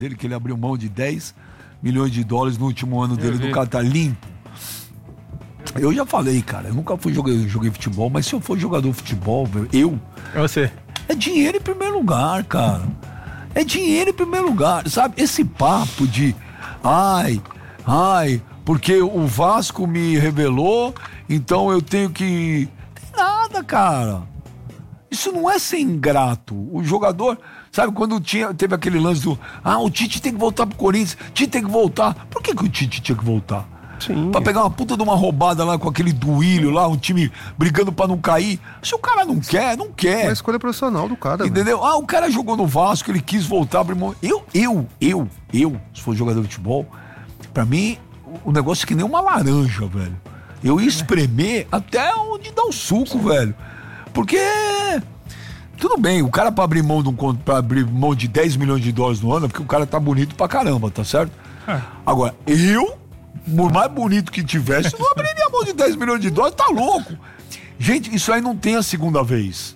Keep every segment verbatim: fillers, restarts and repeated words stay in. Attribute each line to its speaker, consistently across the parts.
Speaker 1: dele, que ele abriu mão de dez milhões de dólares no último ano dele do Qatar limpo. Eu já falei, cara, eu nunca fui jogar, joguei futebol, mas se eu for jogador de futebol, eu...
Speaker 2: É você.
Speaker 1: É dinheiro em primeiro lugar, cara. É dinheiro em primeiro lugar, sabe? Esse papo de, ai, ai, porque o Vasco me revelou, então eu tenho que... Tem nada, cara. Isso não é ser ingrato. O jogador, sabe, quando tinha, teve aquele lance do, ah, o Tite tem que voltar pro Corinthians, Tite tem que voltar. Por que que o Tite tinha que voltar?
Speaker 2: Sim.
Speaker 1: Pra pegar uma puta de uma roubada lá com aquele Duílio lá, um time brigando pra não cair. Se o cara não quer, não quer.
Speaker 3: É a escolha profissional do cara.
Speaker 1: Entendeu?
Speaker 3: Velho.
Speaker 1: Ah, o cara jogou no Vasco, ele quis voltar pro irmão. Eu, eu, eu, eu, se for jogador de futebol, pra mim, o negócio é que nem uma laranja, velho. Eu ia espremer até onde dá o suco, velho. Porque... Tudo bem, o cara pra abrir mão de, um, pra abrir mão de dez milhões de dólares no ano é porque o cara tá bonito pra caramba, tá certo? É. Agora, eu... Por mais bonito que tivesse, não abriria a mão de dez milhões de dólares, tá louco. Gente, isso aí não tem a segunda vez.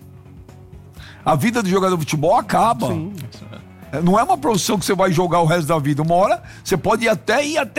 Speaker 1: A vida do jogador de futebol acaba. Sim. Não é uma profissão que você vai jogar o resto da vida. Uma hora, você pode ir até, ir até...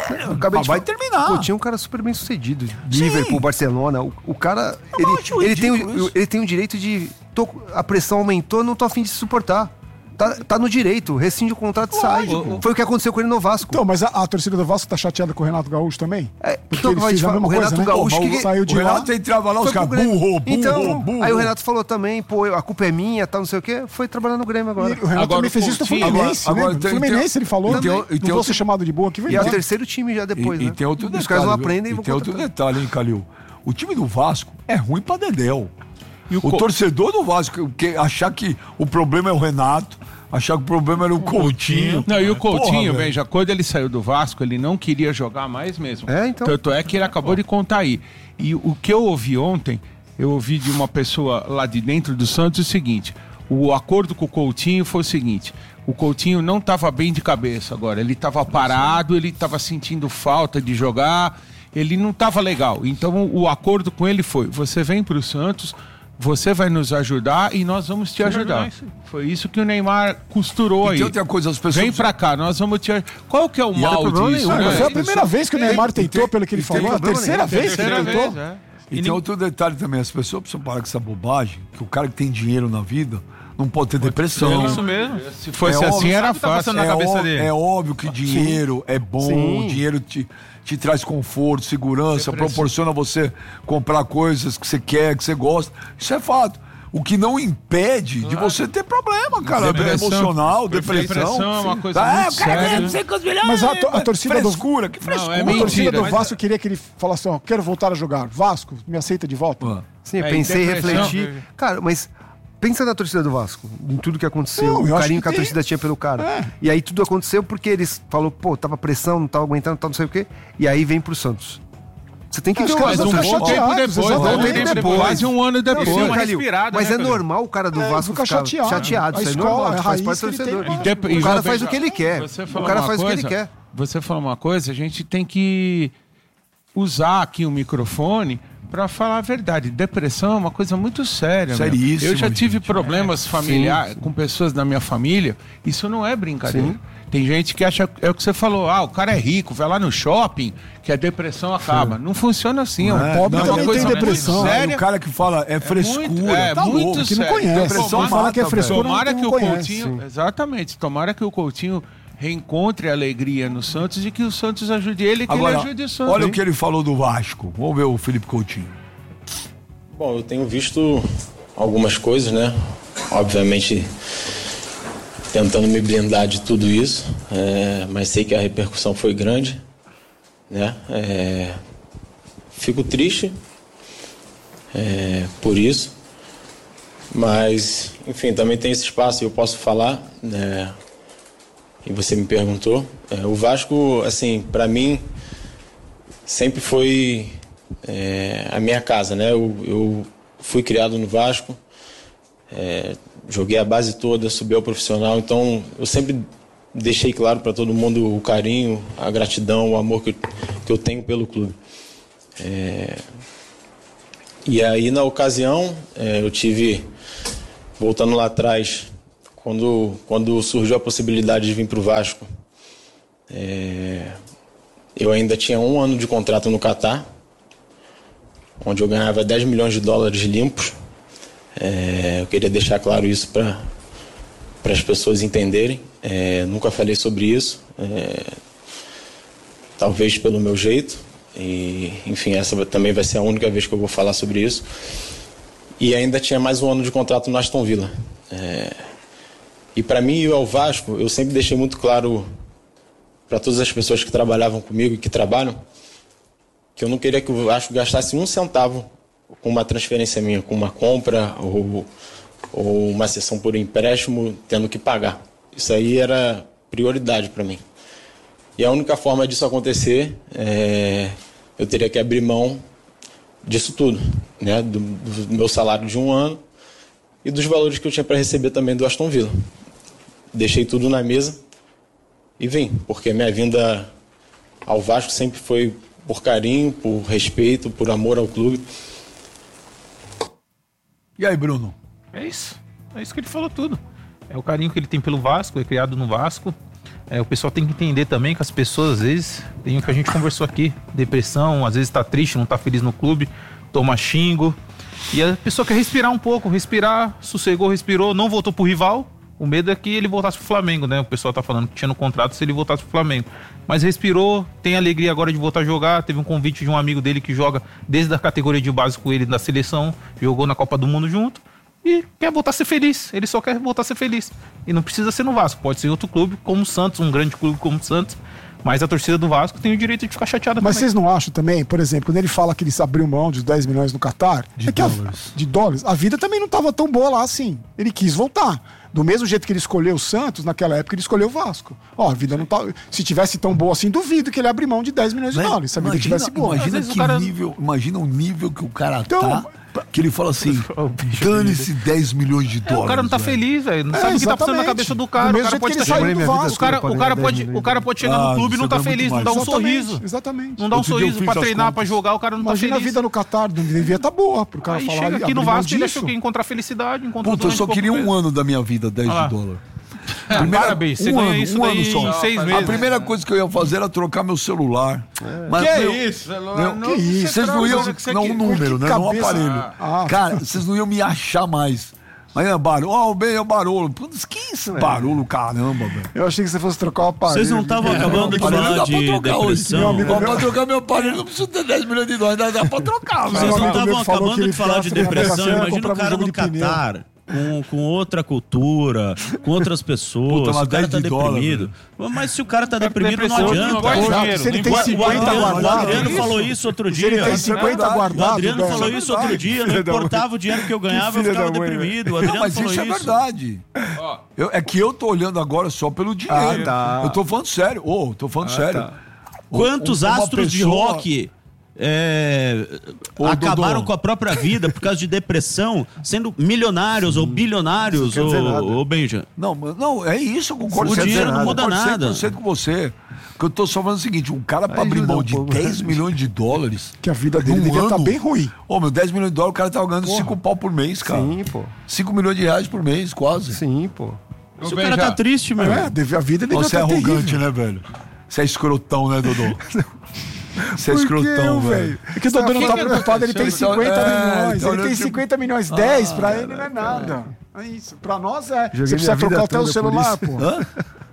Speaker 1: Mas vai terminar.
Speaker 3: Pô, tinha um cara super bem sucedido. Liverpool, Barcelona. O, o cara, ele, ele, tem o, ele tem o direito de... Tô, a pressão aumentou, não tô a fim de se suportar. Tá, tá no direito, rescinde o contrato e sai. O, Foi o que aconteceu com ele no Vasco.
Speaker 4: Então, mas a, a torcida do Vasco tá chateada com o Renato Gaúcho também?
Speaker 3: É, porque ele fez a mesma
Speaker 4: o
Speaker 3: coisa,
Speaker 4: Renato
Speaker 3: né?
Speaker 4: Gaúcho
Speaker 3: Pô,
Speaker 4: que saiu de
Speaker 1: o
Speaker 4: lá.
Speaker 1: Renato entrava lá, os caras, burro, burro,
Speaker 3: então,
Speaker 1: burro.
Speaker 3: Aí o Renato falou também, pô, a culpa é minha, tal, não sei o quê. Foi trabalhar no Grêmio agora.
Speaker 4: E o Renato
Speaker 2: agora,
Speaker 4: também fez isso no Fluminense,
Speaker 1: agora,
Speaker 4: né?
Speaker 1: agora,
Speaker 4: No
Speaker 1: tem,
Speaker 4: Fluminense
Speaker 1: tem,
Speaker 4: ele falou,
Speaker 1: e tem,
Speaker 4: não,
Speaker 1: e tem
Speaker 4: não vou
Speaker 1: outro,
Speaker 4: ser chamado de boa aqui.
Speaker 3: E é o terceiro time já depois,
Speaker 1: e,
Speaker 3: né?
Speaker 1: E tem outro
Speaker 3: Os
Speaker 1: detalhe,
Speaker 3: caras não
Speaker 1: viu?
Speaker 3: aprendem e
Speaker 1: E
Speaker 3: vão
Speaker 1: tem outro
Speaker 3: contratar.
Speaker 1: detalhe, hein, Calil? O time do Vasco é ruim pra dedéu.
Speaker 2: E o,
Speaker 1: O
Speaker 2: co...
Speaker 1: torcedor do Vasco, que achar que o problema é o Renato, achar que o problema era o Coutinho.
Speaker 2: Não, e o Coutinho,
Speaker 1: Porra,
Speaker 2: Benja, quando ele saiu do Vasco, ele não queria jogar mais mesmo.
Speaker 3: É, então.
Speaker 2: Tanto é que ele acabou de contar aí. E o que eu ouvi ontem, eu ouvi de uma pessoa lá de dentro do Santos o seguinte: o acordo com o Coutinho foi o seguinte: o Coutinho não estava bem de cabeça agora, ele estava parado, ele estava sentindo falta de jogar, ele não estava legal. Então o acordo com ele foi: você vem para o Santos, você vai nos ajudar e nós vamos te ajudar. Foi isso que o Neymar costurou
Speaker 1: e
Speaker 2: aí.
Speaker 1: Tem outra coisa, as pessoas...
Speaker 2: Vem pra cá, nós vamos te ajudar. Qual que é o
Speaker 1: E
Speaker 2: mal disso?
Speaker 4: Nenhum,
Speaker 2: Né?
Speaker 4: Foi a primeira vez que o Neymar tentou,
Speaker 1: tem,
Speaker 4: pelo que ele falou. A terceira
Speaker 3: nenhum.
Speaker 4: vez que ele
Speaker 2: Terceira
Speaker 4: tentou.
Speaker 2: vez, é.
Speaker 1: E, e tem outro detalhe também, as pessoas precisam parar com essa bobagem, que o cara que tem dinheiro na vida não pode ter depressão.
Speaker 2: É isso mesmo. Se fosse
Speaker 1: É
Speaker 2: assim,
Speaker 1: óbvio,
Speaker 2: era
Speaker 5: sabe o que tá
Speaker 2: fácil.
Speaker 5: passando na
Speaker 1: É,
Speaker 5: cabeça
Speaker 1: ó-
Speaker 5: dele?
Speaker 1: é óbvio que dinheiro é bom,
Speaker 3: Sim.
Speaker 1: dinheiro te, te traz conforto, segurança, proporciona você comprar coisas que você quer, que você gosta. Isso é fato. O que não impede de você ter problema, cara.
Speaker 2: Depressão.
Speaker 1: Emocional, depressão.
Speaker 2: Depressão é uma
Speaker 1: Sim.
Speaker 2: coisa
Speaker 1: Ah,
Speaker 2: muito
Speaker 1: o cara ganha
Speaker 2: séria.
Speaker 1: não sei quantos milhões.
Speaker 4: Mas a, to- a torcida do
Speaker 1: Frescura, que frescura.
Speaker 2: é
Speaker 4: A
Speaker 2: mentira.
Speaker 4: torcida do
Speaker 2: Mas-
Speaker 4: Vasco queria que ele falasse, ó, quero voltar a jogar. Vasco, me aceita de volta?
Speaker 1: Ah.
Speaker 3: Sim, eu
Speaker 2: É,
Speaker 3: pensei em
Speaker 2: depressão.
Speaker 3: refletir. Cara, mas pensa na torcida do Vasco, em tudo que aconteceu,
Speaker 4: Não, eu
Speaker 3: o
Speaker 4: acho
Speaker 3: carinho
Speaker 4: que
Speaker 3: que a
Speaker 4: tem-
Speaker 3: torcida tinha pelo cara.
Speaker 4: É.
Speaker 3: E aí tudo aconteceu porque eles falou, pô, tava pressão, não tava aguentando, tal, não sei o quê. E aí vem pro Santos. Você tem que
Speaker 4: Os
Speaker 3: ver
Speaker 4: caras
Speaker 2: Mas
Speaker 4: vão
Speaker 2: um
Speaker 4: ficar
Speaker 2: bom tempo
Speaker 4: chateados,
Speaker 2: depois,
Speaker 4: exatamente.
Speaker 2: um tempo depois, quase um ano depois.
Speaker 3: Sim,
Speaker 5: uma
Speaker 3: Calil,
Speaker 5: respirada,
Speaker 3: mas
Speaker 5: né,
Speaker 3: é
Speaker 5: Calil?
Speaker 3: normal o cara do
Speaker 4: É,
Speaker 3: Vasco
Speaker 4: fica
Speaker 3: ficar
Speaker 4: chateado.
Speaker 3: chateado.
Speaker 4: A
Speaker 3: Isso é
Speaker 4: escola,
Speaker 3: normal,
Speaker 4: a
Speaker 3: faz
Speaker 4: raiz
Speaker 3: parte do
Speaker 4: que ele
Speaker 3: torcedor.
Speaker 4: tem,
Speaker 2: E de- e
Speaker 3: O cara
Speaker 2: já-
Speaker 3: faz o que ele quer.
Speaker 2: Você
Speaker 3: O
Speaker 2: falou
Speaker 3: cara
Speaker 2: uma
Speaker 3: faz o que ele
Speaker 2: coisa-
Speaker 3: quer.
Speaker 2: Você falou uma coisa, a gente tem que usar aqui o microfone para falar a verdade. Depressão é uma coisa muito séria. meu.
Speaker 1: Seríssimo,
Speaker 2: Eu já tive
Speaker 1: gente.
Speaker 2: problemas familiares com pessoas da minha família. Isso não é brincadeira. Tem gente que acha, é o que você falou, ah, o cara é rico, vai lá no shopping, que a depressão acaba. Não funciona assim, é,
Speaker 1: Não
Speaker 2: um
Speaker 1: é?
Speaker 4: Pobre
Speaker 1: Não,
Speaker 4: também
Speaker 1: uma
Speaker 4: tem
Speaker 1: coisa
Speaker 4: depressão.
Speaker 1: muito
Speaker 2: séria.
Speaker 1: E o cara que fala é frescura,
Speaker 2: muito- é,
Speaker 1: tá
Speaker 2: muito
Speaker 1: louco.
Speaker 4: Que não
Speaker 2: sério.
Speaker 4: conhece.
Speaker 1: Depressão
Speaker 4: Quem fala que é
Speaker 1: mata,
Speaker 4: frescura não,
Speaker 2: Tomara
Speaker 4: não
Speaker 2: que o
Speaker 4: conhece.
Speaker 2: Coutinho, exatamente, tomara que o Coutinho reencontre a alegria no Santos e que o Santos ajude ele e que
Speaker 1: Agora,
Speaker 2: ele ajude o Santos.
Speaker 1: olha
Speaker 2: hein?
Speaker 1: o que ele falou do Vasco. Vamos ver o Felipe Coutinho.
Speaker 6: Bom, eu tenho visto algumas coisas, né? Obviamente tentando me blindar de tudo isso, é, mas sei que a repercussão foi grande, né? É, fico triste é, por isso, mas, enfim, também tem esse espaço e eu posso falar, né? E você me perguntou. É, o Vasco, assim, para mim, sempre foi é, a minha casa, né? Eu, eu fui criado no Vasco, é, joguei a base toda, subi ao profissional, então eu sempre deixei claro para todo mundo o carinho, a gratidão, o amor que eu, que eu tenho pelo clube. É, e aí, na ocasião, é, eu tive, voltando lá atrás, quando, quando surgiu a possibilidade de vir para o Vasco, é, eu ainda tinha um ano de contrato no Catar, onde eu ganhava dez milhões de dólares limpos. É, eu queria deixar claro isso para para as pessoas entenderem. É, nunca falei sobre isso, é, talvez pelo meu jeito. E, enfim, essa também vai ser a única vez que eu vou falar sobre isso. E ainda tinha mais um ano de contrato no Aston Villa. É, e para mim e ao Vasco, eu sempre deixei muito claro para todas as pessoas que trabalhavam comigo e que trabalham, que eu não queria que o Vasco gastasse um centavo com uma transferência minha, com uma compra ou, ou uma cessão por empréstimo, tendo que pagar. Isso aí era prioridade para mim. E a única forma disso acontecer, é, eu teria que abrir mão disso tudo, né? Do, do meu salário de um ano e dos valores que eu tinha para receber também do Aston Villa. Deixei tudo na mesa e vim, porque minha vinda ao Vasco sempre foi por carinho, por respeito, por amor ao clube.
Speaker 1: E aí, Bruno?
Speaker 5: É isso. É isso que ele falou tudo. É o carinho que ele tem pelo Vasco, é criado no Vasco. É, o pessoal tem que entender também que as pessoas, às vezes, tem o que a gente conversou aqui, depressão, às vezes tá triste, não tá feliz no clube, toma xingo. E a pessoa quer respirar um pouco, respirar, sossegou, respirou, não voltou pro rival. O medo é que ele voltasse pro Flamengo, né? O pessoal tá falando que tinha no contrato se ele voltasse pro Flamengo. Mas respirou, tem alegria agora de voltar a jogar. Teve um convite de um amigo dele que joga desde a categoria de base com ele da seleção, jogou na Copa do Mundo junto. E quer voltar a ser feliz, ele só quer voltar a ser feliz. E não precisa ser no Vasco, pode ser em outro clube, como o Santos, um grande clube como o Santos. Mas a torcida do Vasco tem o direito de ficar chateada
Speaker 4: Mas
Speaker 5: também.
Speaker 4: vocês não acham também, por exemplo, quando ele fala que ele abriu mão de dez milhões no Catar,
Speaker 1: De
Speaker 4: é que a-
Speaker 1: dólares.
Speaker 4: de dólares, a vida também não estava tão boa lá assim. Ele quis voltar. Do mesmo jeito que ele escolheu o Santos, naquela época ele escolheu o Vasco. Ó, a vida não tá. Se tivesse tão boa assim, duvido que ele abrir mão de dez milhões de
Speaker 1: Né?
Speaker 4: dólares. Se a vida
Speaker 1: Imagina,
Speaker 4: tivesse boa.
Speaker 1: imagina
Speaker 5: Às vezes
Speaker 1: que
Speaker 5: o cara-
Speaker 1: nível, imagina o nível que o cara
Speaker 4: Então,
Speaker 1: tá, que ele fala assim, dane-se dez milhões de
Speaker 5: É,
Speaker 1: dólares.
Speaker 5: o cara não tá
Speaker 1: velho.
Speaker 5: feliz, velho. Não
Speaker 4: É,
Speaker 5: sabe o que tá passando na
Speaker 4: exatamente.
Speaker 5: cabeça do
Speaker 4: Do
Speaker 5: cara. O
Speaker 4: mesmo
Speaker 5: cara
Speaker 4: jeito
Speaker 5: pode
Speaker 4: que ele
Speaker 5: estar
Speaker 4: saiu do
Speaker 5: chegando.
Speaker 4: Vasco.
Speaker 5: O cara, o cara pode, o cara pode chegar
Speaker 1: Ah,
Speaker 5: no clube e não
Speaker 1: você
Speaker 5: tá
Speaker 1: ganha
Speaker 5: feliz,
Speaker 1: muito
Speaker 5: não dá um
Speaker 1: mais.
Speaker 4: Exatamente,
Speaker 5: sorriso.
Speaker 4: exatamente.
Speaker 5: Não dá um
Speaker 1: Outro dia eu
Speaker 5: sorriso
Speaker 1: fiz
Speaker 5: pra
Speaker 1: as
Speaker 5: treinar,
Speaker 1: contas.
Speaker 5: pra jogar, o cara não
Speaker 4: Imagina
Speaker 5: tá
Speaker 4: a
Speaker 5: feliz.
Speaker 4: vida no Catar, não devia estar boa pro cara
Speaker 5: Aí
Speaker 4: falar.
Speaker 5: chega
Speaker 4: "Ele
Speaker 5: aqui no
Speaker 4: abriu mão
Speaker 5: Vasco, ele
Speaker 4: disso".
Speaker 5: achou que ia encontrar felicidade, encontrou
Speaker 1: Puta, eu
Speaker 5: durante
Speaker 1: só
Speaker 5: pouco
Speaker 1: queria
Speaker 5: tempo.
Speaker 1: um ano da minha vida, dez
Speaker 5: Ah lá.
Speaker 1: de dólar.
Speaker 5: Ah, parabéns, você
Speaker 1: um
Speaker 5: ganha
Speaker 1: ano,
Speaker 5: isso
Speaker 1: um
Speaker 5: daí
Speaker 1: ano só.
Speaker 5: em seis
Speaker 1: A
Speaker 5: meses.
Speaker 1: primeira coisa que eu ia fazer era trocar meu celular. Mas,
Speaker 2: Que
Speaker 1: meu,
Speaker 2: isso?
Speaker 1: meu,
Speaker 2: Não,
Speaker 1: que isso? Vocês não iam.
Speaker 2: você
Speaker 1: Não,
Speaker 2: que-
Speaker 1: um número,
Speaker 4: que
Speaker 1: né? Não um
Speaker 4: cabeça-
Speaker 1: aparelho.
Speaker 4: Ah.
Speaker 1: Cara, vocês não iam me achar mais. Mas é barulho. Ó, bem, é barulho. Putz, que isso? Barulho, caramba, velho.
Speaker 4: Eu achei que você fosse trocar o aparelho.
Speaker 7: Vocês não estavam acabando de
Speaker 1: Aparelho
Speaker 7: falar
Speaker 1: dá pra
Speaker 7: de
Speaker 1: trocar hoje.
Speaker 7: depressão?
Speaker 1: Meu amigo, pra trocar meu aparelho, não preciso ter dez milhões de dólares. Dá, dá pra trocar,
Speaker 7: Vocês
Speaker 1: velho.
Speaker 7: não
Speaker 4: amigo
Speaker 7: estavam
Speaker 4: meu falou que
Speaker 7: acabando
Speaker 4: ele
Speaker 7: de falar de
Speaker 4: gasta na
Speaker 7: depressão?
Speaker 4: Mega Sena,
Speaker 7: Imagina o
Speaker 4: comprava um
Speaker 7: cara
Speaker 4: jogo
Speaker 7: no
Speaker 4: de pneu.
Speaker 7: Catar, com, com outra cultura, com outras pessoas,
Speaker 1: Puta, mas
Speaker 7: o cara
Speaker 1: dez
Speaker 7: tá
Speaker 1: de dólar,
Speaker 7: deprimido. Mas se o cara tá deprimido, não
Speaker 5: depressão,
Speaker 7: adianta.
Speaker 5: não gosta de
Speaker 7: O-
Speaker 5: dinheiro,
Speaker 4: Se ele
Speaker 5: não
Speaker 4: tem
Speaker 5: importa.
Speaker 7: O
Speaker 4: cinquenta
Speaker 7: Adriano, o
Speaker 4: guardado.
Speaker 7: Adriano
Speaker 4: isso.
Speaker 7: falou isso outro
Speaker 4: Se ele
Speaker 7: dia.
Speaker 4: tem cinquenta
Speaker 7: O
Speaker 4: guardado.
Speaker 7: Adriano
Speaker 4: velho.
Speaker 7: falou isso outro dia, não
Speaker 4: Filha da mãe.
Speaker 7: importava o dinheiro que eu ganhava, eu
Speaker 4: filha
Speaker 7: ficava
Speaker 4: da mãe,
Speaker 7: deprimido. O
Speaker 1: Não,
Speaker 7: Adriano
Speaker 1: mas
Speaker 7: falou
Speaker 1: isso é verdade. Eu- é que eu tô olhando agora só pelo dinheiro.
Speaker 3: Ah, tá.
Speaker 1: Eu tô falando sério. Ô, tô falando sério.
Speaker 3: tá.
Speaker 7: Quantos
Speaker 1: Uma
Speaker 7: astros de
Speaker 1: pessoa-
Speaker 7: rock é,
Speaker 1: Ô,
Speaker 7: acabaram
Speaker 1: Dodô.
Speaker 7: com a própria vida por causa de depressão, sendo milionários ou bilionários,
Speaker 3: Isso não quer dizer nada.
Speaker 7: ou, ou Benja?
Speaker 1: Não, mas- não, é isso, eu concordo
Speaker 7: O
Speaker 1: cem por cento,
Speaker 7: dinheiro não
Speaker 1: eu
Speaker 7: muda
Speaker 1: concordo
Speaker 7: nada.
Speaker 1: cem por cento com você. Que eu tô só falando o seguinte, um cara pra
Speaker 3: Vai
Speaker 1: abrir
Speaker 3: ajudar
Speaker 1: mão
Speaker 3: um
Speaker 1: de
Speaker 3: pouco.
Speaker 1: dez milhões de dólares.
Speaker 4: Que a vida dele
Speaker 1: num
Speaker 4: devia estar
Speaker 1: ano.
Speaker 4: bem ruim.
Speaker 1: Ô, meu, dez milhões de dólares, o cara tava ganhando cinco pau por mês, cara.
Speaker 3: Sim, pô.
Speaker 1: cinco milhões de reais por mês, quase.
Speaker 3: Sim, pô.
Speaker 7: Se o cara tá triste, meu.
Speaker 4: É, deve, a vida devia
Speaker 1: Você é
Speaker 4: estar
Speaker 1: arrogante,
Speaker 4: terrível.
Speaker 1: né, velho? Você é escrotão, né, Dodô? Você é
Speaker 4: Por que,
Speaker 1: escrotão, velho.
Speaker 4: É que o Dodô não tá
Speaker 5: que
Speaker 4: preocupado, ele tem
Speaker 1: aconteceu?
Speaker 4: cinquenta
Speaker 1: É,
Speaker 4: milhões.
Speaker 1: tá
Speaker 4: Ele tem
Speaker 1: olhando
Speaker 4: cinquenta milhões, dez pra ele não é nada. É isso. Pra nós é.
Speaker 3: Joguei
Speaker 4: Você precisa
Speaker 3: minha vida
Speaker 4: trocar até o
Speaker 3: toda por
Speaker 4: celular,
Speaker 3: isso.
Speaker 4: pô.
Speaker 1: Hã?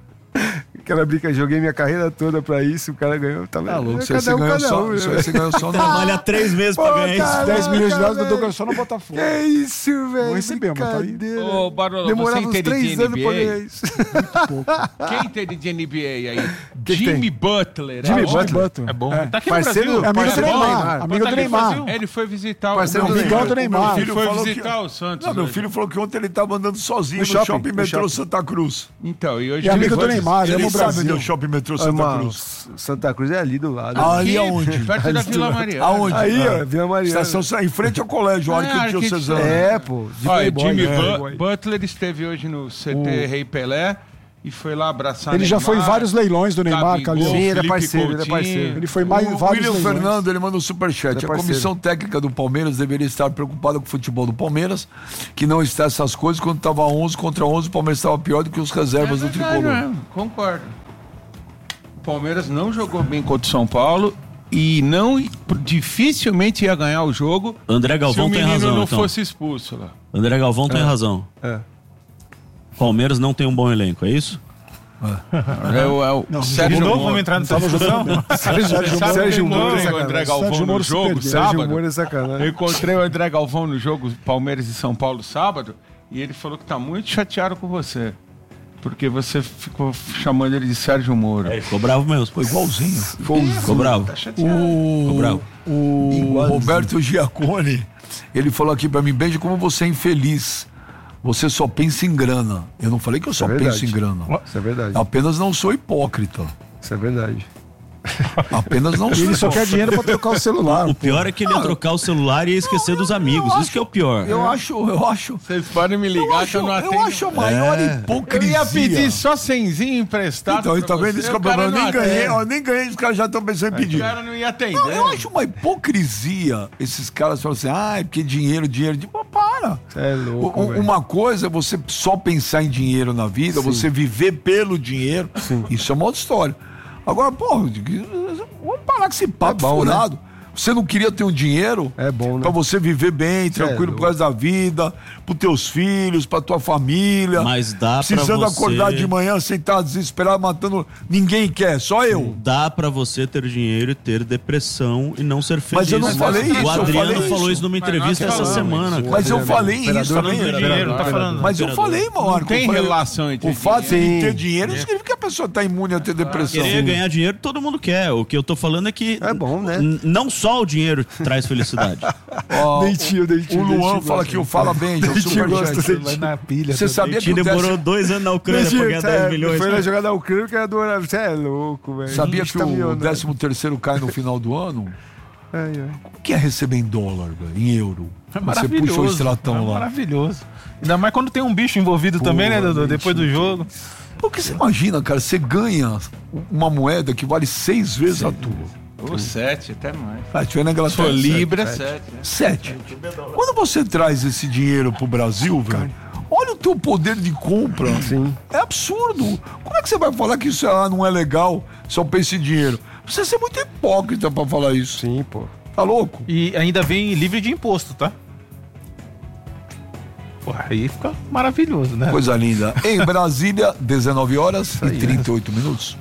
Speaker 3: Aquela brinca, joguei minha carreira toda pra isso, o cara ganhou. Tá
Speaker 1: Tá louco,
Speaker 3: é,
Speaker 1: isso aí
Speaker 3: cada
Speaker 1: você
Speaker 3: um,
Speaker 1: ganhou
Speaker 3: cada
Speaker 1: só,
Speaker 3: um,
Speaker 1: isso aí
Speaker 3: né?
Speaker 1: você ganhou só no...
Speaker 7: Trabalha três meses pra
Speaker 3: Pô,
Speaker 7: ganhar isso.
Speaker 3: cara.
Speaker 4: dez milhões de dólares, o
Speaker 3: velho.
Speaker 4: Dodô ganhou só no Botafogo.
Speaker 3: É isso, velho.
Speaker 4: Vou receber, mas tá aí.
Speaker 3: brincadeira.
Speaker 2: Ô, Barolo,
Speaker 3: Demorava
Speaker 2: você
Speaker 3: uns
Speaker 2: entende
Speaker 3: três
Speaker 2: de
Speaker 3: anos pra ganhar
Speaker 2: N B A?
Speaker 3: isso.
Speaker 2: Quem entende de N B A aí?
Speaker 3: que
Speaker 2: Jimmy Butler.
Speaker 4: Jimmy
Speaker 2: é bom?
Speaker 4: Butler.
Speaker 5: É bom.
Speaker 4: É.
Speaker 5: Tá aqui
Speaker 3: Parceiro-
Speaker 5: no Brasil.
Speaker 4: É amigo do
Speaker 3: Parceiro do
Speaker 4: Neymar.
Speaker 3: Neymar.
Speaker 4: Amigo
Speaker 5: Tá
Speaker 4: do
Speaker 5: aqui no
Speaker 4: Neymar.
Speaker 5: Brasil.
Speaker 2: Ele foi visitar o
Speaker 3: Parceiro
Speaker 2: meu
Speaker 3: do
Speaker 2: filho.
Speaker 4: Amigão do Neymar.
Speaker 1: Meu
Speaker 2: Ele
Speaker 1: filho
Speaker 2: foi
Speaker 1: falou
Speaker 2: visitar
Speaker 1: que...
Speaker 2: o Santos.
Speaker 1: Não, meu
Speaker 2: hoje.
Speaker 1: filho falou que ontem ele tava andando sozinho
Speaker 3: No
Speaker 1: no,
Speaker 3: shopping,
Speaker 1: shopping,
Speaker 3: no
Speaker 1: metrô
Speaker 3: shopping.
Speaker 1: Santa Cruz.
Speaker 2: Então, e hoje
Speaker 4: E
Speaker 2: ele
Speaker 4: amigo
Speaker 2: foi
Speaker 4: do Neymar,
Speaker 1: Ele
Speaker 4: ama o
Speaker 1: sabe onde é
Speaker 4: Brasil.
Speaker 1: o shopping metrô Santa
Speaker 3: Irmão,
Speaker 1: Cruz.
Speaker 3: Santa Cruz é ali do lado.
Speaker 1: Ali
Speaker 2: Aqui,
Speaker 1: aonde?
Speaker 2: perto da Vila Mariana.
Speaker 1: Aonde?
Speaker 3: Aí,
Speaker 1: Ah.
Speaker 3: ó, Vila Mariana.
Speaker 1: Estação em frente ao colégio, a hora
Speaker 2: É,
Speaker 1: que o tio
Speaker 2: arquitetura.
Speaker 1: Cezano.
Speaker 3: É, pô. De
Speaker 2: Olha,
Speaker 3: playboy,
Speaker 2: Jimmy
Speaker 3: né?
Speaker 2: Bu- Butler esteve hoje no C T Rei Pelé e foi lá abraçar
Speaker 4: Ele já foi em vários leilões do Neymar, Calil.
Speaker 3: Sim, ele é
Speaker 2: Felipe
Speaker 3: parceiro, ele é
Speaker 2: Coutinho.
Speaker 3: parceiro.
Speaker 4: Ele foi mais
Speaker 1: O
Speaker 4: vários
Speaker 1: William
Speaker 4: leilões.
Speaker 1: Fernando, ele manda um superchat.
Speaker 3: É
Speaker 1: A
Speaker 3: parceiro.
Speaker 1: comissão técnica do Palmeiras deveria estar preocupada com o futebol do Palmeiras, que não está essas coisas. Quando estava onze contra onze, o Palmeiras estava pior do que os reservas do tricolor.
Speaker 2: Mesmo, concordo. O Palmeiras não jogou bem contra o São Paulo e não dificilmente ia ganhar o jogo
Speaker 7: André
Speaker 2: se
Speaker 7: Galvão
Speaker 2: o
Speaker 7: tem
Speaker 2: menino
Speaker 7: razão,
Speaker 2: não
Speaker 7: então.
Speaker 2: fosse expulso lá.
Speaker 7: André Galvão tem razão.
Speaker 3: É.
Speaker 7: Palmeiras não tem um bom elenco, é isso?
Speaker 2: É o, é o
Speaker 4: Não,
Speaker 2: Sérgio
Speaker 5: De novo,
Speaker 2: Moro.
Speaker 5: vamos entrar nessa
Speaker 4: Tava
Speaker 5: discussão?
Speaker 4: jogando bem. Sérgio
Speaker 2: Sabe
Speaker 4: Moro.
Speaker 3: Sérgio
Speaker 2: quem
Speaker 3: Moro
Speaker 2: foi
Speaker 3: é
Speaker 2: o
Speaker 3: sacanagem.
Speaker 2: André Galvão
Speaker 4: Sérgio
Speaker 2: no
Speaker 4: Moro se
Speaker 2: jogo,
Speaker 4: perdeu.
Speaker 3: Sérgio
Speaker 2: sábado?
Speaker 3: Moro é sacanagem.
Speaker 2: Eu encontrei o André Galvão no jogo Palmeiras e São Paulo sábado e ele falou que tá muito chateado com você. Porque você ficou chamando ele de Sérgio Moro.
Speaker 7: É, ficou bravo mesmo.
Speaker 1: Foi igualzinho.
Speaker 7: Ficou bravo.
Speaker 2: Tá chateado.
Speaker 7: Ficou bravo.
Speaker 1: O Roberto Giacone, ele falou aqui pra mim, Benji, como você é infeliz. Você só pensa em grana. Eu não falei que eu só
Speaker 3: é verdade.
Speaker 1: penso em grana.
Speaker 3: Isso é verdade.
Speaker 1: Apenas não sou hipócrita.
Speaker 3: Isso é verdade.
Speaker 1: Apenas não sou
Speaker 4: Ele só quer
Speaker 1: hipócrita.
Speaker 4: dinheiro pra trocar o celular.
Speaker 7: O pior é que ele ia trocar o celular e ia esquecer dos amigos.
Speaker 1: eu
Speaker 7: Isso que é o pior.
Speaker 1: Eu acho, eu acho.
Speaker 2: Vocês podem me
Speaker 1: Eu
Speaker 2: ligar
Speaker 1: acho,
Speaker 2: que eu não atendo.
Speaker 1: eu acho a maior
Speaker 2: Eu
Speaker 1: hipocrisia.
Speaker 2: ia pedir só cenzinho emprestado.
Speaker 1: Então,
Speaker 2: pra
Speaker 1: tá vendo?
Speaker 2: você,
Speaker 1: Isso que é o
Speaker 2: o cara
Speaker 1: problema. Eu
Speaker 2: não
Speaker 1: nem ganhei,
Speaker 2: atende.
Speaker 1: ó, nem ganhei, os caras já estão pensando em
Speaker 2: O
Speaker 1: pedir.
Speaker 2: cara não ia atender.
Speaker 1: Não, eu acho uma hipocrisia esses caras falam assim, ah, é porque dinheiro, dinheiro, dinheiro. Pô, para.
Speaker 3: É louco,
Speaker 1: O-
Speaker 3: velho.
Speaker 1: Uma coisa é você só pensar em dinheiro na vida, você viver pelo dinheiro. Isso é uma outra história. Agora, pô, vamos parar com esse papo
Speaker 3: É bom,
Speaker 1: furado. Você não queria ter um dinheiro
Speaker 3: É bom, né?
Speaker 1: pra você viver bem, tranquilo
Speaker 3: louco.
Speaker 1: por causa da vida, pros teus filhos, pra tua família.
Speaker 7: Mas dá pra
Speaker 1: Precisando
Speaker 7: você-
Speaker 1: acordar de manhã sem estar desesperado, matando. Ninguém quer, só eu.
Speaker 7: Dá pra você ter dinheiro e ter depressão e não ser feliz.
Speaker 1: Mas eu não falei isso,
Speaker 7: O
Speaker 1: eu
Speaker 7: Adriano
Speaker 1: falei
Speaker 7: falou
Speaker 1: isso.
Speaker 7: isso numa
Speaker 2: Mas
Speaker 7: entrevista
Speaker 2: nós
Speaker 7: essa
Speaker 2: falamos
Speaker 7: semana.
Speaker 2: isso.
Speaker 1: Mas eu
Speaker 3: Imperador,
Speaker 1: falei isso
Speaker 3: imperador,
Speaker 1: também.
Speaker 5: do dinheiro, não tá falando.
Speaker 1: Mas eu falei, Marco.
Speaker 2: Não tem
Speaker 1: eu falei,
Speaker 2: relação entre
Speaker 1: O fato de
Speaker 3: dinheiro.
Speaker 1: ter dinheiro não significa que a pessoa tá imune a ter depressão.
Speaker 7: Querer ganhar dinheiro, todo mundo quer. O que eu tô falando é que.
Speaker 3: É bom, né?
Speaker 7: n- Não só o dinheiro traz felicidade.
Speaker 1: Ó,
Speaker 3: Dentinho, dentinho,
Speaker 1: o Luan
Speaker 3: dentinho
Speaker 1: fala
Speaker 3: gosta.
Speaker 1: que o Fala Bem, é o
Speaker 3: Dentinho gosta,
Speaker 1: superchat.
Speaker 3: dentinho.
Speaker 5: na pilha.
Speaker 1: Você sabia que
Speaker 7: Ele
Speaker 1: o
Speaker 7: demorou
Speaker 1: décimo,
Speaker 7: dois anos na Ucrânia pra ganhar dez milhões.
Speaker 3: Foi
Speaker 7: né?
Speaker 3: na jogada da Ucrânia que era Você é louco, velho.
Speaker 1: sabia
Speaker 3: Bicho
Speaker 1: que
Speaker 3: tá
Speaker 1: o
Speaker 3: milionário.
Speaker 1: décimo terceiro cai no final do ano?
Speaker 3: Ai, ai.
Speaker 1: O que é receber em dólar, velho? Em euro?
Speaker 5: É
Speaker 1: Você
Speaker 5: maravilhoso.
Speaker 1: puxa o extratão
Speaker 5: é
Speaker 1: lá.
Speaker 5: Maravilhoso. Ainda mais quando tem um bicho envolvido também, né, Dudu? Depois do jogo.
Speaker 1: Porque você imagina, cara, você ganha uma moeda que vale seis vezes a tua.
Speaker 2: Ou sete, até mais.
Speaker 1: Ah, tiver na
Speaker 2: Se
Speaker 1: Inglaterra.
Speaker 2: for
Speaker 1: sete.
Speaker 2: Libra, é sete. né?
Speaker 1: Sete. Quando você traz esse dinheiro pro Brasil, velho, olha o teu poder de compra.
Speaker 3: Sim.
Speaker 1: É absurdo. Como é que você vai falar que isso ah, não é legal, só pensa em dinheiro? Você ser muito hipócrita pra falar isso.
Speaker 3: Sim, pô.
Speaker 1: Tá louco?
Speaker 5: E ainda vem livre de imposto, tá? Pô, aí fica maravilhoso, né?
Speaker 1: Coisa linda. Em Brasília, dezenove horas e trinta e oito minutos.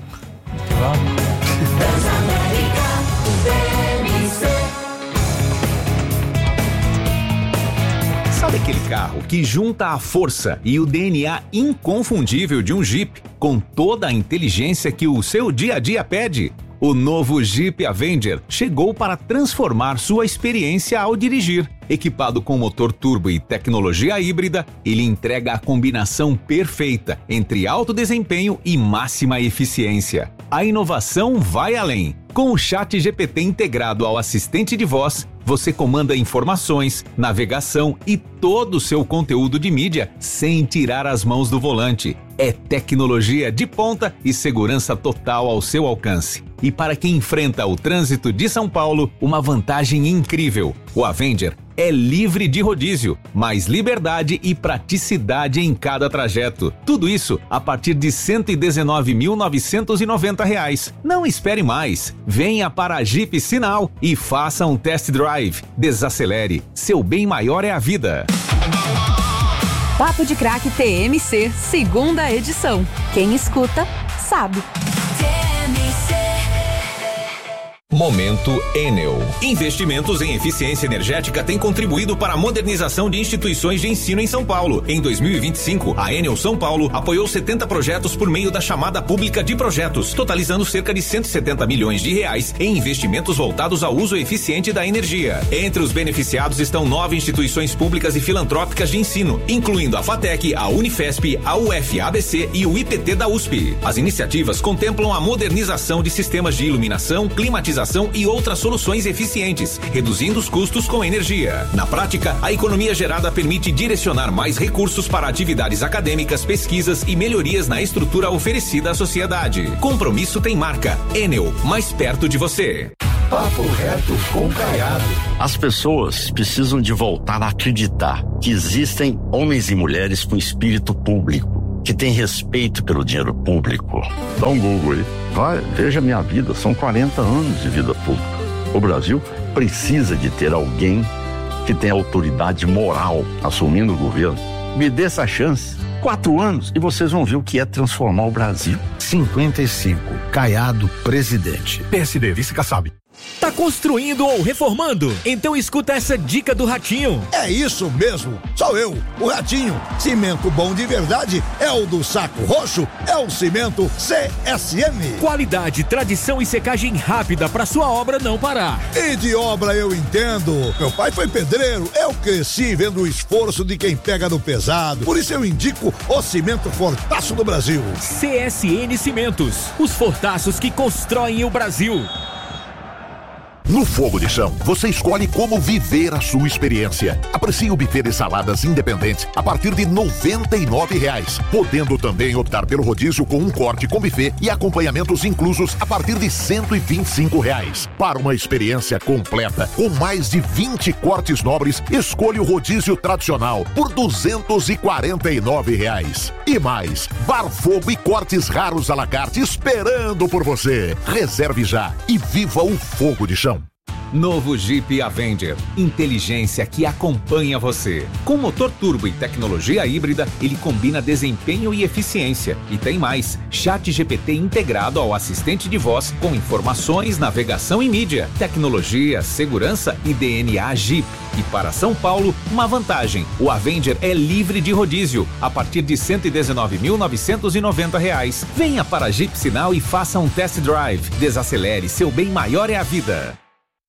Speaker 8: Sabe aquele carro que junta a força e o D N A inconfundível de um Jeep com toda a inteligência que o seu dia a dia pede? O novo Jeep Avenger chegou para transformar sua experiência ao dirigir. Equipado com motor turbo e tecnologia híbrida, ele entrega a combinação perfeita entre alto desempenho e máxima eficiência. A inovação vai além. Com o Chat G P T integrado ao assistente de voz, você comanda informações, navegação e todo o seu conteúdo de mídia sem tirar as mãos do volante. É tecnologia de ponta e segurança total ao seu alcance. E para quem enfrenta o trânsito de São Paulo, uma vantagem incrível. O Avenger é livre de rodízio, mais liberdade e praticidade em cada trajeto. Tudo isso a partir de cento e dezenove mil novecentos e noventa reais. Não espere mais. Venha para a Jeep Sinal e faça um test drive. Desacelere. Seu bem maior é a vida.
Speaker 9: Papo de Crack T M C, segunda edição. Quem escuta, sabe.
Speaker 8: Momento Enel. Investimentos em eficiência energética têm contribuído para a modernização de instituições de ensino em São Paulo. Em dois mil e vinte e cinco, a Enel São Paulo apoiou setenta projetos por meio da chamada pública de projetos, totalizando cerca de cento e setenta milhões de reais em investimentos voltados ao uso eficiente da energia. Entre os beneficiados estão nove instituições públicas e filantrópicas de ensino, incluindo a FATEC, a Unifesp, a U F A B C e o I P T da U S P. As iniciativas contemplam a modernização de sistemas de iluminação, climatização climatização e outras soluções eficientes, reduzindo os custos com energia. Na prática, a economia gerada permite direcionar mais recursos para atividades acadêmicas, pesquisas e melhorias na estrutura oferecida à sociedade. Compromisso tem marca. Enel, mais perto de você.
Speaker 10: Papo reto com Caiado. As pessoas precisam de voltar a acreditar que existem homens e mulheres com espírito público, que têm respeito pelo dinheiro público. Dá um Google aí. Vai, veja minha vida. São quarenta anos de vida pública. O Brasil precisa de ter alguém que tenha autoridade moral assumindo o governo. Me dê essa chance. Quatro anos e vocês vão ver o que é transformar o Brasil.
Speaker 11: cinquenta e cinco. Caiado, presidente.
Speaker 12: P S D, vice-Kassab. Tá construindo ou reformando? Então escuta essa dica do Ratinho.
Speaker 13: É isso mesmo, sou eu, o Ratinho. Cimento bom de verdade é o do Saco Roxo, é o cimento C S M.
Speaker 12: Qualidade, tradição e secagem rápida pra sua obra não parar.
Speaker 13: E de obra eu entendo. Meu pai foi pedreiro, eu cresci vendo o esforço de quem pega no pesado. Por isso eu indico o cimento Fortaço do Brasil.
Speaker 12: C S N Cimentos, os fortaços que constroem o Brasil.
Speaker 14: No Fogo de Chão, você escolhe como viver a sua experiência. Aprecie o buffet de saladas independente a partir de noventa e nove reais, podendo também optar pelo rodízio com um corte com buffet e acompanhamentos inclusos a partir de cento e vinte e cinco reais. Para uma experiência completa, com mais de vinte cortes nobres, escolha o rodízio tradicional por duzentos e quarenta e nove reais. E mais, bar fogo e cortes raros à la carte esperando por você. Reserve já e viva o Fogo de Chão.
Speaker 8: Novo Jeep Avenger, inteligência que acompanha você. Com motor turbo e tecnologia híbrida, ele combina desempenho e eficiência. E tem mais, Chat G P T integrado ao assistente de voz com informações, navegação e mídia, tecnologia, segurança e D N A Jeep. E para São Paulo, uma vantagem, o Avenger é livre de rodízio, a partir de cento e dezenove mil novecentos e noventa reais. Venha para Jeep Sinal e faça um test drive. Desacelere, seu bem maior é a vida.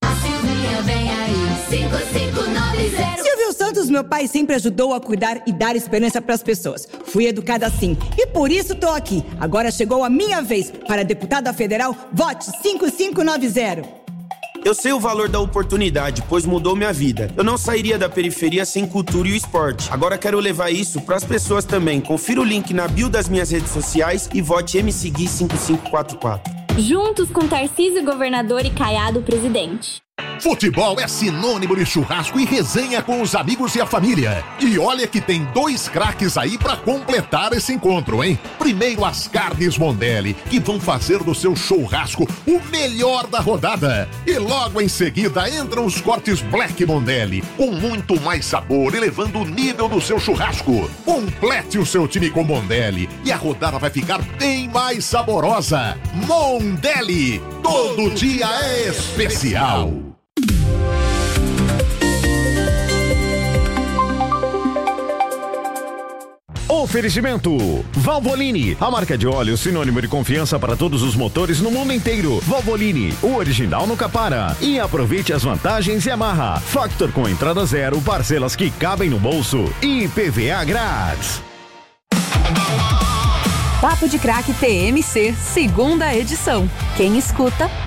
Speaker 15: Vem aí, cinco cinco nove zero.
Speaker 16: Silvio Santos, meu pai, sempre ajudou a cuidar e dar esperança para as pessoas. Fui educada assim e por isso tô aqui. Agora chegou a minha vez. Para deputada federal, vote cinco cinco nove zero.
Speaker 17: Eu sei o valor da oportunidade, pois mudou minha vida. Eu não sairia da periferia sem cultura e o esporte. Agora quero levar isso para as pessoas também. Confira o link na bio das minhas redes sociais e vote M C Gui cinco cinco quatro quatro.
Speaker 18: Juntos com Tarcísio Governador e Caiado Presidente.
Speaker 14: Futebol é sinônimo de churrasco e resenha com os amigos e a família. E olha que tem dois craques aí pra completar esse encontro, hein? Primeiro as carnes Mondelli, que vão fazer do seu churrasco o melhor da rodada. E logo em seguida entram os cortes Black Mondelli, com muito mais sabor, elevando o nível do seu churrasco. Complete o seu time com Mondelli e a rodada vai ficar bem mais saborosa. Mondelli, todo dia é especial.
Speaker 19: Oferecimento Valvoline, a marca de óleo sinônimo de confiança para todos os motores no mundo inteiro. Valvoline, o original nunca para. E aproveite as vantagens Yamaha. Factor com entrada zero, parcelas que cabem no bolso e I P V A grátis.
Speaker 9: Papo de Craque T M C, segunda edição. Quem escuta,